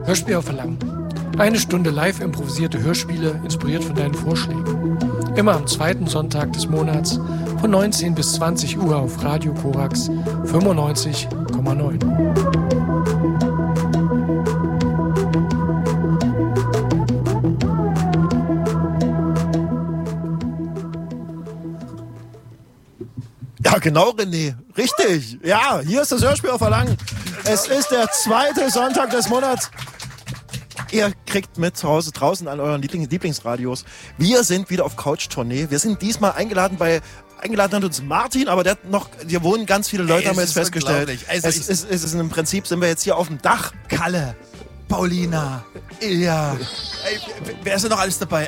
Hörspiel auf Verlangen. Eine Stunde live improvisierte Hörspiele, inspiriert von deinen Vorschlägen. Immer am zweiten Sonntag des Monats von 19 bis 20 Uhr auf Radio Korax 95,9. Ja, genau, René. Richtig. Ja, hier ist das Hörspiel auf Verlangen. Es ist der zweite Sonntag des Monats. Ihr kriegt mit zu Hause draußen an euren Lieblingsradios. Wir sind wieder auf Couch-Tournee. Wir sind diesmal eingeladen hat uns Martin, aber hier wohnen ganz viele Leute, haben wir jetzt festgestellt. Also im Prinzip sind wir jetzt hier auf dem Dach. Kalle, Paulina, Ilja. Wer ist denn noch alles dabei?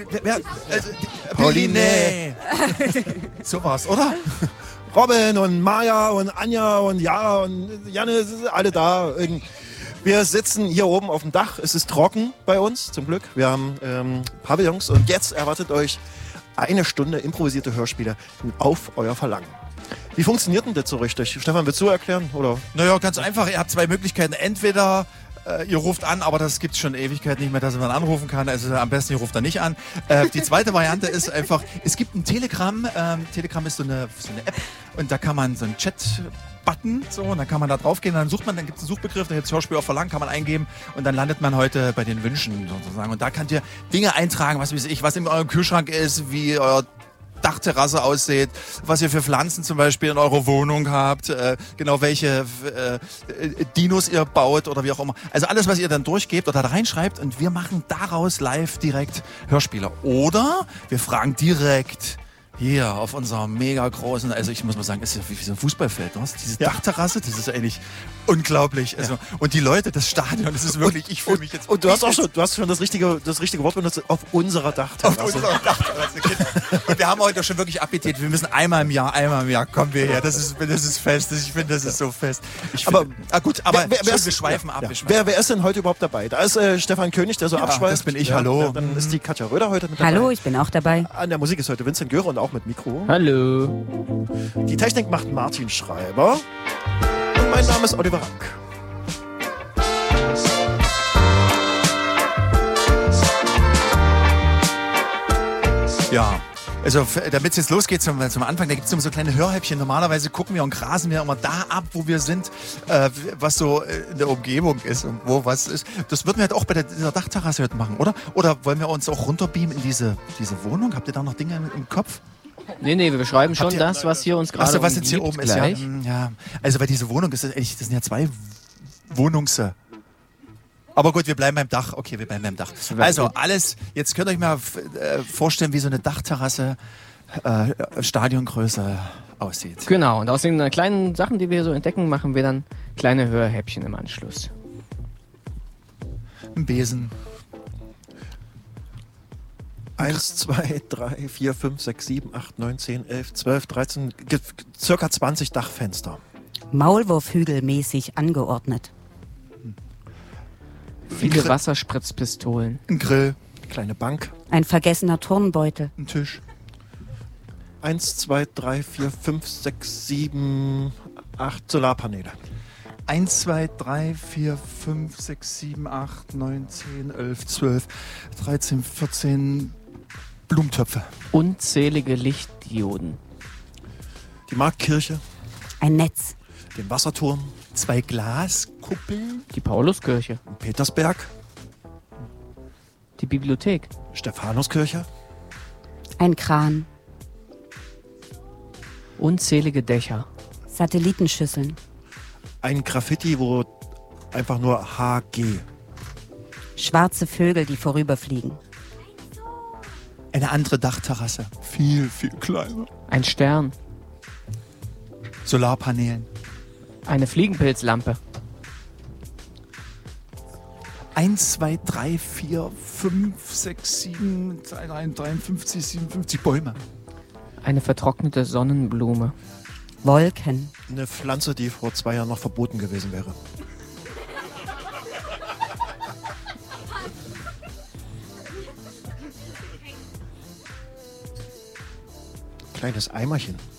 Pauline. So war's, oder? Robin und Maja und Anja und Jara und Janne, alle da. Wir sitzen hier oben auf dem Dach. Es ist trocken bei uns, zum Glück. Wir haben Pavillons und jetzt erwartet euch eine Stunde improvisierte Hörspiele auf euer Verlangen. Wie funktioniert denn das so richtig? Stefan, willst du erklären? Oder? Naja, ganz einfach. Ihr habt zwei Möglichkeiten. Entweder ihr ruft an, aber das gibt es schon Ewigkeit nicht mehr, dass man anrufen kann. Also am besten, ihr ruft da nicht an. Die zweite Variante ist einfach, es gibt ein Telegram. Telegram ist so eine App und da kann man so einen Chat-Button, so, und dann kann man da drauf gehen, dann sucht man, dann gibt es einen Suchbegriff, dann gibt es Hörspiel auf Verlangen, kann man eingeben und dann landet man heute bei den Wünschen sozusagen. Und da könnt ihr Dinge eintragen, was in eurem Kühlschrank ist, wie euer Dachterrasse aussieht, was ihr für Pflanzen zum Beispiel in eurer Wohnung habt, genau welche Dinos ihr baut oder wie auch immer. Also alles, was ihr dann durchgebt oder da reinschreibt und wir machen daraus live direkt Hörspiele. Oder wir fragen direkt hier auf unserer mega großen, also ich muss mal sagen, ist ja wie so ein Fußballfeld, was? Diese Dachterrasse, das ist eigentlich unglaublich. Also, und die Leute, das Stadion, das ist wirklich, ich fühle mich jetzt... Und du hast schon das richtige Wort benutzt, auf unserer Dachterrasse. Auf unserer Dachterrasse. Und wir haben heute schon wirklich Appetit. Wir müssen einmal im Jahr kommen wir her. Das ist fest. Ich finde, das ist so fest. Aber wir schweifen ab. Wer ist denn heute überhaupt dabei? Da ist Stefan König, der so abschweift. Das bin ich, hallo. Dann ist die Katja Röder heute mit dabei. Hallo, ich bin auch dabei. An der Musik ist heute Vincent Göre und auch mit Mikro. Hallo. Die Technik macht Martin Schreiber. Und mein Name ist Oliver Rank. Ja, also damit es jetzt losgeht zum Anfang, da gibt es immer so kleine Hörhäppchen. Normalerweise gucken wir und grasen wir immer da ab, wo wir sind, was so in der Umgebung ist und wo was ist. Das würden wir halt auch bei dieser Dachterrasse heute machen, oder? Oder wollen wir uns auch runterbeamen in diese Wohnung? Habt ihr da noch Dinge im Kopf? Nee, wir beschreiben schon das, was hier uns gerade was jetzt hier oben ist. Ja. Also weil diese Wohnung, das sind ja zwei Wohnungs... Aber gut, wir bleiben beim Dach. Okay, wir bleiben beim Dach. Also alles, jetzt könnt ihr euch mal vorstellen, wie so eine Dachterrasse Stadiongröße aussieht. Genau, und aus den kleinen Sachen, die wir so entdecken, machen wir dann kleine Hörhäppchen im Anschluss. Ein Besen. 1, 2, 3, 4, 5, 6, 7, 8, 9, 10, 11, 12, 13, circa 20 Dachfenster. Maulwurfhügelmäßig angeordnet. Viele Wasserspritzpistolen. Ein Grill. Kleine Bank. Ein vergessener Turnbeutel. Ein Tisch. 1, 2, 3, 4, 5, 6, 7, 8 Solarpaneele. 1, 2, 3, 4, 5, 6, 7, 8, 9, 10, 11, 12, 13, 14 Blumentöpfe. Unzählige Lichtdioden. Die Marktkirche. Ein Netz. Den Wasserturm. 2 Glaskuppeln. Die Pauluskirche. Petersberg. Die Bibliothek. Stephanuskirche. Ein Kran. Unzählige Dächer. Satellitenschüsseln. Ein Graffiti, wo einfach nur HG. Schwarze Vögel, die vorüberfliegen. Eine andere Dachterrasse. Viel, viel kleiner. Ein Stern. Solarpanelen. Eine Fliegenpilzlampe. 1, 2, 3, 4, 5, 6, 7, 53, 57 Bäume. Eine vertrocknete Sonnenblume. Wolken. Eine Pflanze, die vor 2 Jahren noch verboten gewesen wäre. Kleines Eimerchen.